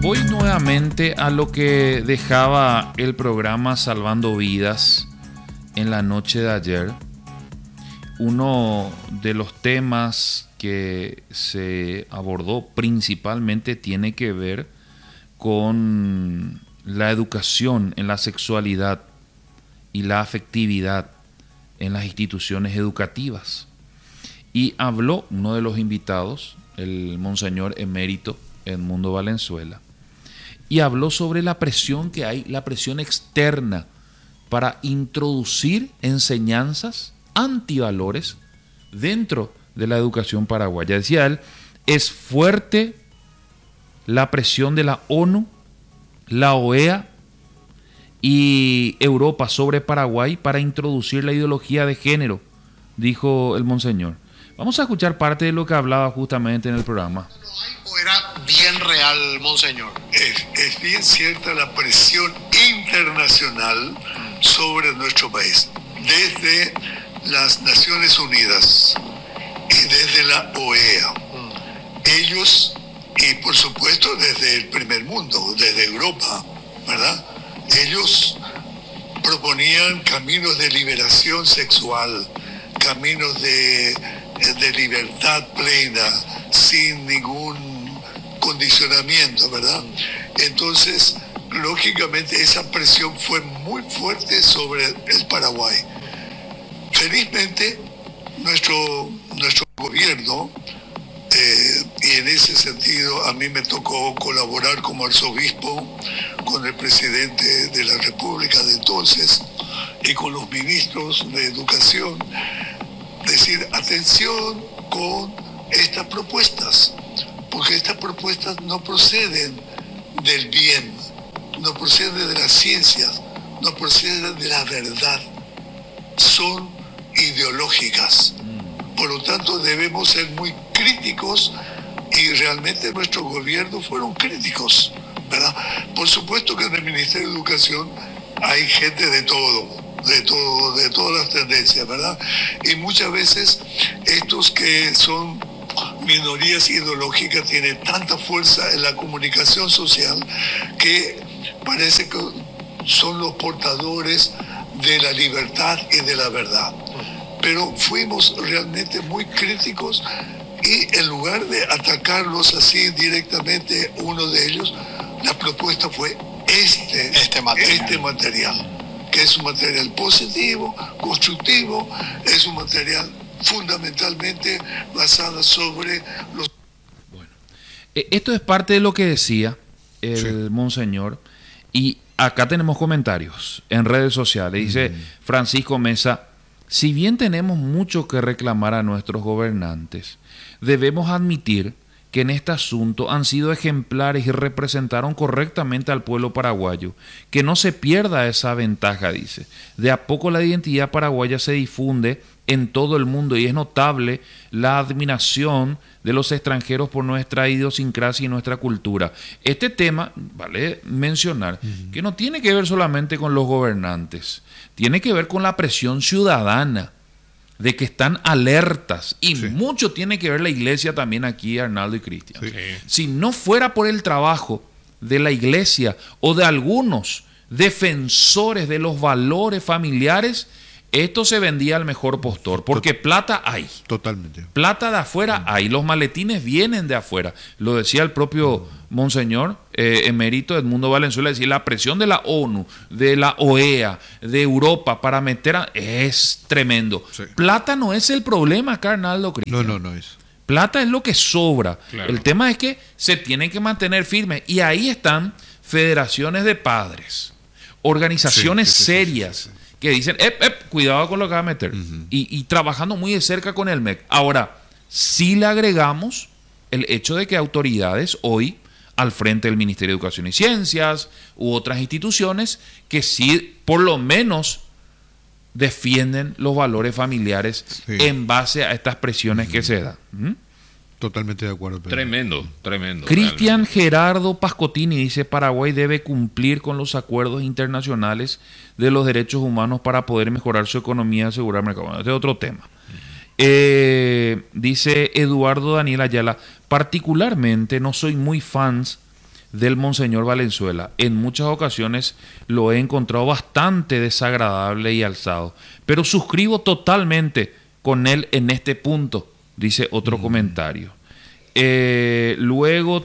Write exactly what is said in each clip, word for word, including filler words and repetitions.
Voy nuevamente a lo que dejaba el programa Salvando Vidas en la noche de ayer. Uno de los temas que se abordó principalmente tiene que ver con la educación en la sexualidad y la afectividad en las instituciones educativas. Y habló uno de los invitados, el monseñor emérito Edmundo Valenzuela, y habló sobre la presión que hay, la presión externa para introducir enseñanzas antivalores dentro de la educación paraguaya. Decía él, es fuerte la presión de la ONU, la O E A y Europa sobre Paraguay para introducir la ideología de género, dijo el monseñor. Vamos a escuchar parte de lo que hablaba justamente en el programa. ¿O era bien real, monseñor? Es, es bien cierta la presión internacional sobre nuestro país, desde las Naciones Unidas y desde la O E A. Ellos, y por supuesto desde el primer mundo, desde Europa, ¿verdad? Ellos proponían caminos de liberación sexual, caminos de, de libertad plena, sin ningún condicionamiento, ¿verdad? Entonces, lógicamente, esa presión fue muy fuerte sobre el Paraguay. Felizmente, nuestro, nuestro gobierno, eh, y en ese sentido a mí me tocó colaborar como arzobispo con el presidente de la República de entonces y con los ministros de educación, decir, atención con estas propuestas, porque estas propuestas no proceden del bien, no proceden de las ciencias, no proceden de la verdad, son ideológicas. Por lo tanto, debemos ser muy críticos y realmente nuestros gobiernos fueron críticos, ¿verdad? Por supuesto que en el Ministerio de Educación hay gente de todo, de todo, de todas las tendencias, ¿verdad? Y muchas veces estos que son minorías ideológicas tienen tanta fuerza en la comunicación social que parece que son los portadores de la libertad y de la verdad. Pero fuimos realmente muy críticos y en lugar de atacarlos así directamente, uno de ellos, la propuesta fue este, Este material. este material, que es un material positivo, constructivo, es un material fundamentalmente basado sobre los... Bueno, esto es parte de lo que decía el sí. monseñor, y acá tenemos comentarios en redes sociales. Dice mm. Francisco Mesa: si bien tenemos mucho que reclamar a nuestros gobernantes, debemos admitir que en este asunto han sido ejemplares y representaron correctamente al pueblo paraguayo. Que no se pierda esa ventaja, dice. De a poco la identidad paraguaya se difunde en todo el mundo y es notable la admiración de los extranjeros por nuestra idiosincrasia y nuestra cultura. Este tema, vale mencionar, uh-huh. que no tiene que ver solamente con los gobernantes, tiene que ver con la presión ciudadana, de que están alertas, y sí. mucho tiene que ver la iglesia también aquí, Arnaldo y Cristian. Sí. Si no fuera por el trabajo de la iglesia o de algunos defensores de los valores familiares, esto se vendía al mejor postor, porque Tot- plata hay. Totalmente. Plata de afuera mm. hay, los maletines vienen de afuera. Lo decía el propio mm. monseñor eh, emérito Edmundo Valenzuela, decía, la presión de la ONU, de la O E A, de Europa para meter a... es tremendo. Sí. Plata no es el problema, Arnaldo Cristian. No, no, no es. Plata es lo que sobra. Claro. El tema es que se tienen que mantener firmes, y ahí están federaciones de padres, organizaciones sí, sí, serias, sí, sí, sí, sí. que dicen, ep, ep, cuidado con lo que va a meter, uh-huh. y, y trabajando muy de cerca con el M E C. Ahora, sí le agregamos el hecho de que autoridades hoy, al frente del Ministerio de Educación y Ciencias, u otras instituciones, que sí, por lo menos, defienden los valores familiares sí. en base a estas presiones uh-huh. que se dan. ¿Mm? Totalmente de acuerdo. Pedro. Tremendo, tremendo. Cristian Gerardo Pascotini dice: Paraguay debe cumplir con los acuerdos internacionales de los derechos humanos para poder mejorar su economía y asegurar el mercado. Bueno, este es otro tema. Uh-huh. Eh, dice Eduardo Daniel Ayala: particularmente no soy muy fans del Monseñor Valenzuela. En muchas ocasiones lo he encontrado bastante desagradable y alzado, pero suscribo totalmente con él en este punto, dice otro mm. comentario. Eh, luego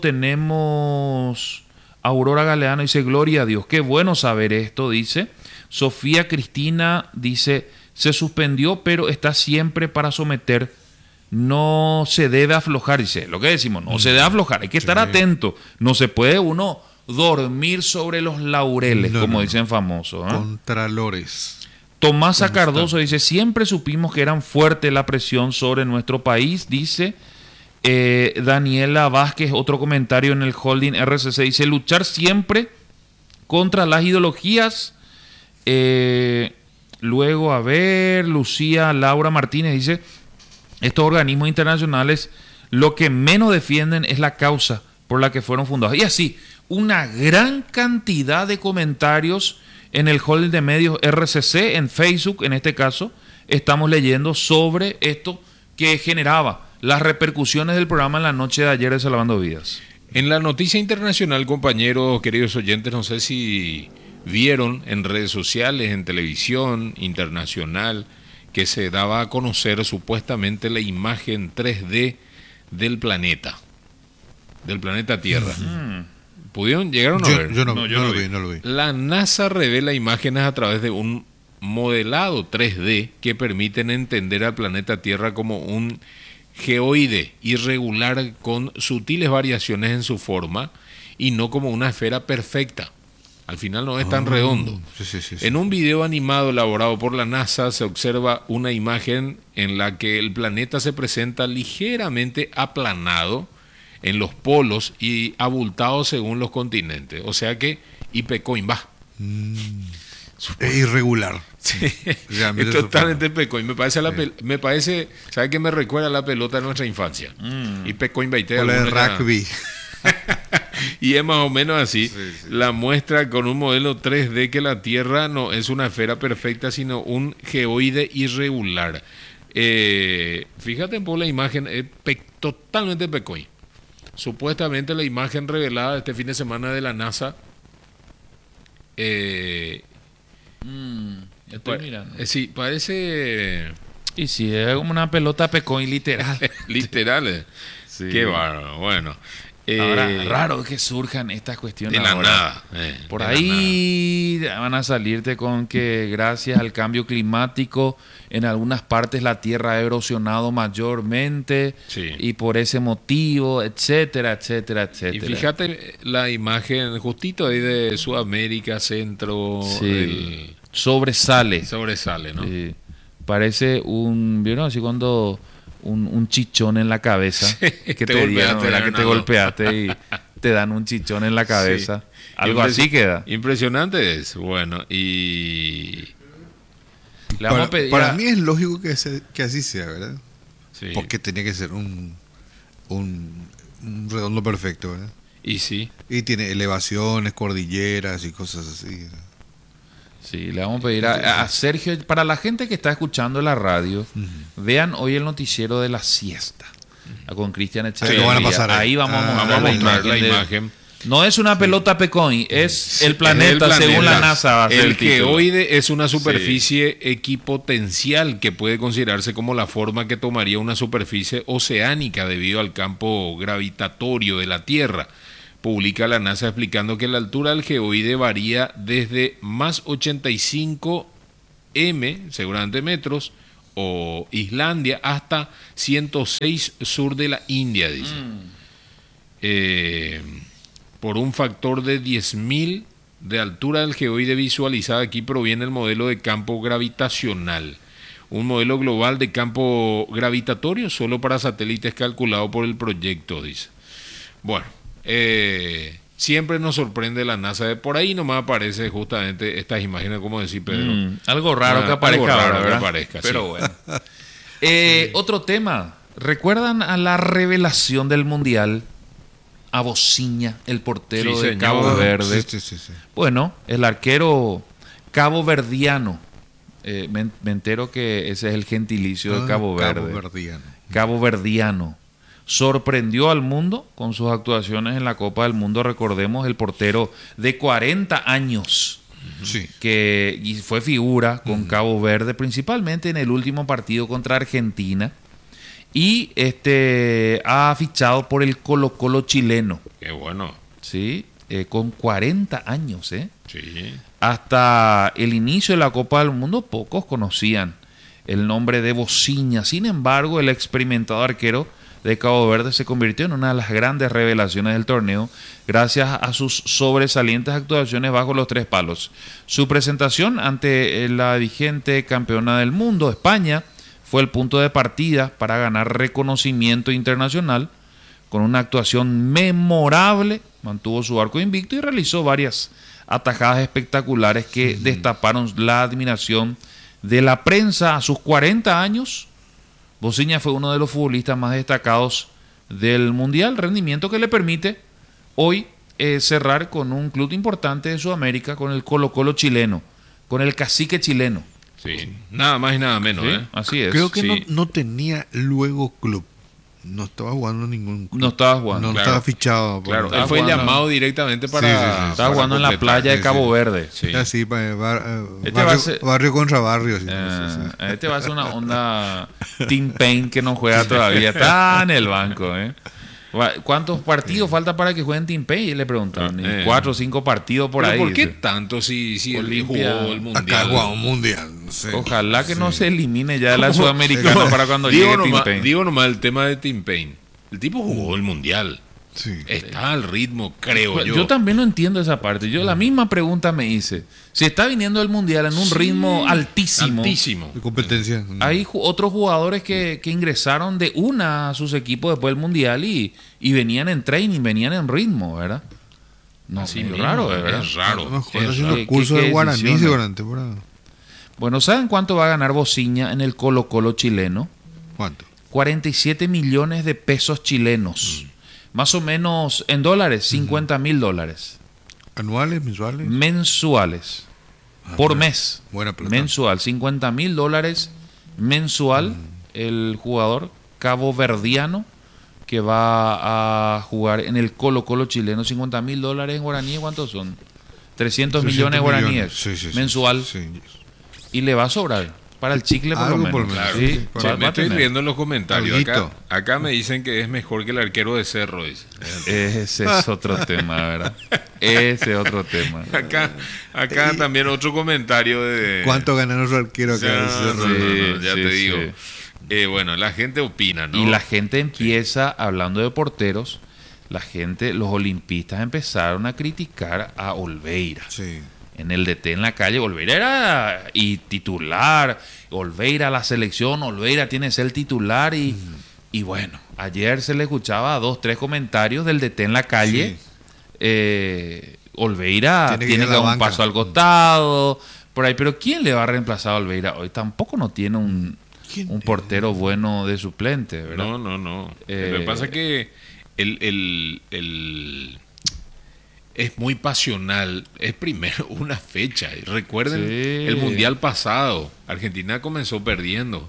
tenemos Aurora Galeano, dice, gloria a Dios, qué bueno saber esto, dice. Sofía Cristina dice, se suspendió, pero está siempre para someter. No se debe aflojar, dice, lo que decimos, no mm. se debe aflojar, hay que estar sí. atento. No se puede uno dormir sobre los laureles, no, como no, dicen famosos. ¿eh? Contralores. Tomasa Cardoso dice, siempre supimos que eran fuerte la presión sobre nuestro país, dice. Eh, Daniela Vázquez, otro comentario en el holding R C C, dice, luchar siempre contra las ideologías. Eh, luego, a ver, Lucía Laura Martínez dice, estos organismos internacionales lo que menos defienden es la causa por la que fueron fundados. Y así, una gran cantidad de comentarios en el holding de medios R C C, en Facebook en este caso, estamos leyendo sobre esto que generaba las repercusiones del programa en la noche de ayer de Salvando Vidas. En la noticia internacional, compañeros, queridos oyentes, no sé si vieron en redes sociales, en televisión internacional, que se daba a conocer supuestamente la imagen tres D del planeta, del planeta Tierra. Mm. ¿Pudieron? ¿Llegaron a yo, ver? Yo no, no, yo no, no lo vi, no lo vi. La NASA revela imágenes a través de un modelado tres D que permiten entender al planeta Tierra como un geoide irregular con sutiles variaciones en su forma y no como una esfera perfecta. Al final no es tan oh, redondo. Sí, sí, sí, sí. En un video animado elaborado por la NASA se observa una imagen en la que el planeta se presenta ligeramente aplanado en los polos y abultado según los continentes. O sea que Ipecoin va. Mm, es irregular. Sí, es totalmente Ipecoin. Me parece, la pel- me parece, ¿sabe qué me recuerda a la pelota de nuestra infancia? Mm. Ipecoin Baite. O la de rugby. Y es más o menos así, sí, sí. La muestra con un modelo tres D que la Tierra no es una esfera perfecta, sino un geoide irregular. Eh, fíjate por la imagen, es pe- totalmente Ipecoin. Supuestamente la imagen revelada este fin de semana de la NASA. Eh, mm, estoy pa- mirando. Eh, sí, parece. Y sí, es como una pelota Ipecoin literal. Literal. eh. Sí. Qué bárbaro. Bueno. Eh, ahora, raro que surjan estas cuestiones. De la ahora. nada. Eh, Por de ahí la nada. Van a salirte con que gracias al cambio climático en algunas partes la tierra ha erosionado mayormente sí. y por ese motivo, etcétera, etcétera, etcétera. Y fíjate la imagen justito ahí de Sudamérica, centro. Sí. El... Sobresale. Sobresale, ¿no? Sí. Parece un, ¿vieron así cuando un, un chichón en la cabeza? Sí, que te, te dieron, ¿verdad? Que te golpeaste y te dan un chichón en la cabeza. Sí. Algo Impres- así queda. Impresionante es. Bueno, y... Le vamos para, a pedir para a... mí es lógico que, se, que así sea, ¿verdad? Sí. Porque tenía que ser un, un, un redondo perfecto, ¿verdad? Y sí. Y tiene elevaciones, cordilleras y cosas así. Sí, le vamos a pedir a, a Sergio, para la gente que está escuchando la radio, uh-huh. vean hoy el noticiero de la siesta, uh-huh. con Cristian Echeverría. Sí, van a pasar ahí. Ahí vamos ah, a mostrar la, la imagen. La de, imagen. No es una pelota sí. Ipecoin, es el planeta, el planeta según la NASA. Va a ser el el geoide es una superficie sí. equipotencial que puede considerarse como la forma que tomaría una superficie oceánica debido al campo gravitatorio de la Tierra. Publica la NASA explicando que la altura del geoide varía desde más ochenta y cinco metros, seguramente metros, o Islandia, hasta ciento seis sur de la India, dice. Mm. Eh, por un factor de diez mil de altura del geoide visualizada, aquí proviene el modelo de campo gravitacional. Un modelo global de campo gravitatorio solo para satélites calculado por el proyecto, dice. Bueno. Eh, siempre nos sorprende la NASA. De por ahí nomás aparece justamente estas imágenes, como decir Pedro. Mm, algo raro ah, que aparezca, algo raro ahora, que aparezca, pero sí. bueno. eh, sí. Otro tema. ¿Recuerdan a la revelación del Mundial? A Bociña, el portero sí, de Cabo Verde. Sí, sí, sí, sí. Bueno, el arquero caboverdiano. Eh, me, me entero que ese es el gentilicio ah, de Cabo Verde. Caboverdiano. Caboverdiano. sorprendió al mundo con sus actuaciones en la Copa del Mundo. Recordemos el portero de cuarenta años Sí. que y fue figura con uh-huh. Cabo Verde, principalmente en el último partido contra Argentina, y este ha fichado por el Colo-Colo chileno. Qué bueno. Sí, eh, con cuarenta años, ¿eh? Sí. Hasta el inicio de la Copa del Mundo pocos conocían el nombre de Bociña. Sin embargo, el experimentado arquero de Cabo Verde se convirtió en una de las grandes revelaciones del torneo gracias a sus sobresalientes actuaciones bajo los tres palos. Su presentación ante la vigente campeona del mundo, España, fue el punto de partida para ganar reconocimiento internacional. Con una actuación memorable, mantuvo su arco invicto y realizó varias atajadas espectaculares que destaparon la admiración de la prensa. A sus cuarenta años, Bociña fue uno de los futbolistas más destacados del Mundial, rendimiento que le permite hoy eh, cerrar con un club importante de Sudamérica, con el Colo-Colo chileno, con el Cacique chileno. Sí, nada más y nada menos. Sí, ¿eh? Así es. Creo que Sí. no, no tenía luego club. No estaba jugando en ningún club. No estaba jugando. No claro. estaba fichado. por- Claro, Estaba él fue jugando- llamado directamente para. Sí, sí, sí. Estaba para jugando en la completar. playa de sí, Cabo sí. Verde. Sí. Así, pa- bar- eh, Este barrio, va a ser- barrio contra barrio. Sí, Eh, sí, sí. Este va a ser una onda Team Pain que no juega todavía. Está en el banco, ¿eh? ¿Cuántos partidos falta para que jueguen Team Pain? Y le preguntaron. Eh. Cuatro o cinco partidos por Pero ahí. ¿por qué dice. tanto si, si él Olimpia. jugó el mundial? Acá jugaba un mundial. No sé. Ojalá que no Sí. se elimine ya de la Sudamericana para cuando digo llegue Team nomás, Pain. digo nomás el tema de Team Pain. El tipo jugó el mundial. Sí. Está al ritmo, creo Pues yo. yo también no entiendo esa parte. Yo la misma pregunta me hice. Si está viniendo el Mundial en un Sí, ritmo altísimo, Altísimo. De competencia. hay ju- otros jugadores que, que ingresaron de una a sus equipos después del Mundial y, y venían en training, venían en ritmo, ¿verdad? No, Así es mismo, raro, de verdad. Es raro. No, es haciendo ¿Qué- cursos qué- de qué guaraní decisiones? seguramente. por ahí. Bueno, ¿saben cuánto va a ganar Bociña en el Colo-Colo chileno? ¿Cuánto? cuarenta y siete millones de pesos chilenos. Más o menos en dólares, cincuenta mil dólares. ¿Anuales, mensuales? Mensuales. Por mes. Buena plata. Mensual. cincuenta mil dólares mensual. El jugador caboverdiano que va a jugar en el Colo-Colo chileno. cincuenta mil dólares en guaraní. ¿Cuántos son? trescientos millones de guaraníes. Sí, sí, sí, mensual. sí. Y le va a sobrar. Para el chicle por Algo lo menos. por lo menos, Sí, sí, va- Sí, va me a estoy tener. viendo en los comentarios. Acá, Alguito. acá me dicen que es mejor que el arquero de Cerro. Dice. Ese es otro tema, ¿verdad? Ese es otro tema. Acá, acá también otro comentario de. ¿Cuánto gana nuestro arquero acá? No, de no, Cerro? no, Sí, no, ya sí, te sí. digo. Eh, bueno, la gente opina, ¿no? Y la gente empieza, hablando de porteros, la gente, los olimpistas empezaron a criticar a Olveira. Sí. En el D T en la calle, Olveira era y titular, Olveira a la selección, Olveira tiene que ser el titular y, Mm. y bueno, ayer se le escuchaba dos, tres comentarios del D T en la calle. Sí. Eh, Olveira Tiene que tiene ir que a la dar un banca. paso al costado, por ahí, pero ¿quién le va a reemplazar a Olveira hoy? Tampoco no tiene un, ¿Quién? un portero bueno de suplente, ¿verdad? No, no, no. Eh, Lo que pasa es que el, el, el- es muy pasional. Es primero una fecha. Y recuerden Sí. el mundial pasado. Argentina comenzó perdiendo.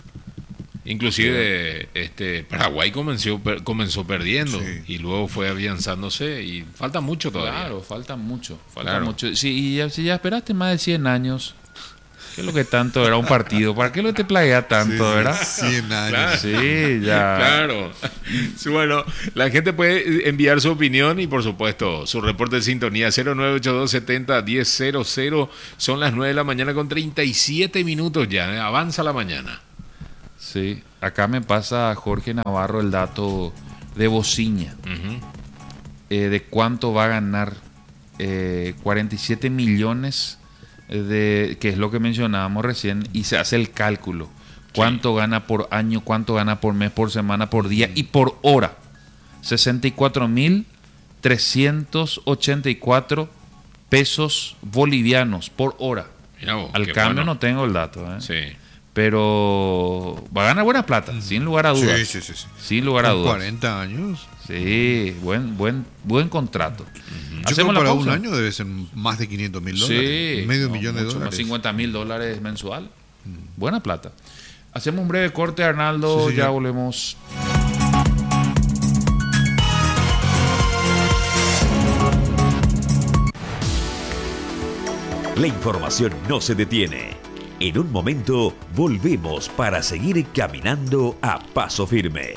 Inclusive este Paraguay comenzó, per- comenzó perdiendo Sí. y luego fue afianzándose y falta mucho todavía. Claro, falta mucho, falta Claro. mucho. Sí, y ya, si ya esperaste más de cien años, ¿qué es lo que tanto era un partido? ¿Para qué lo te plaguea tanto, Sí, verdad? cien años. Claro. Sí, ya. Claro. Sí, bueno, la gente puede enviar su opinión y por supuesto su reporte de sintonía cero nueve ocho dos setenta diez cero cero. Son las nueve de la mañana con treinta y siete minutos ya. ¿eh? Avanza la mañana. Sí, acá me pasa Jorge Navarro el dato de Bociña, Ujú. eh, de cuánto va a ganar, eh, cuarenta y siete millones, de, que es lo que mencionábamos recién, y se hace el cálculo. Cuánto gana por año, cuánto gana por mes, por semana, por día y por hora. sesenta y cuatro mil trescientos ochenta y cuatro pesos bolivianos por hora. Mira vos, Al qué cambio bueno. no tengo el dato, ¿eh? Sí. Pero va a ganar buena plata, sin lugar a dudas. Sí, sí, sí, sí. Sin lugar a Con dudas. cuarenta años. Sí, buen, buen, buen contrato. Yo creo Hacemos que la para un pausa. año debe ser más de quinientos mil dólares. Sí, Medio no, millón de mucho más, dólares. cincuenta mil dólares mensual. Buena plata. Hacemos un breve corte, Arnaldo. Sí, ya señor. volvemos. La información no se detiene. En un momento volvemos para seguir caminando a paso firme.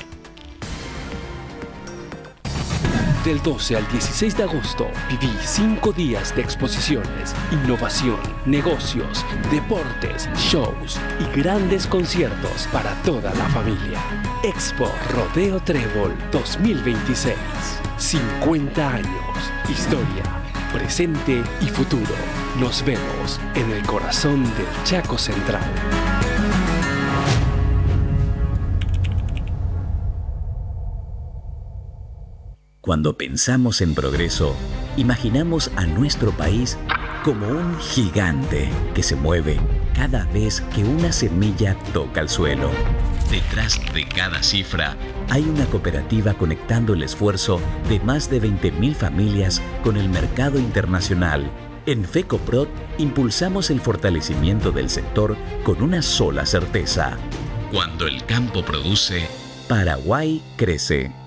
Del doce al dieciséis de agosto, viví cinco días de exposiciones, innovación, negocios, deportes, shows y grandes conciertos para toda la familia. Expo Rodeo Trébol dos mil veintiséis. cincuenta años. Historia, presente y futuro. Nos vemos en el corazón del Chaco Central. Cuando pensamos en progreso, imaginamos a nuestro país como un gigante que se mueve cada vez que una semilla toca el suelo. Detrás de cada cifra hay una cooperativa conectando el esfuerzo de más de veinte mil familias con el mercado internacional. En FECOPROD impulsamos el fortalecimiento del sector con una sola certeza. Cuando el campo produce, Paraguay crece.